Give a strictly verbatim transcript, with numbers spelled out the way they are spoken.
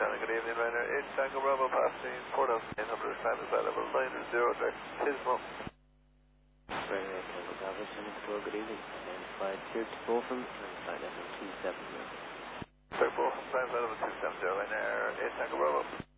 China, good evening, Ryanair eight Tango Bravo, passing four thousand eight hundred, time is at level nine zero, direct Tismo. Ryanair eight Tango Bravo, China Control, good evening. And flight zero two four from and flight level two seven zero. Clear four from time, level two seven zero, Ryanair eight Tango Bravo.